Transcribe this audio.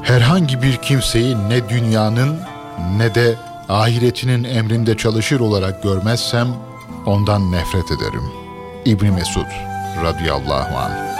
Herhangi bir kimseyi ne dünyanın ne de ahiretinin emrinde çalışır olarak görmezsem ondan nefret ederim. İbn Mesud radıyallahu anh.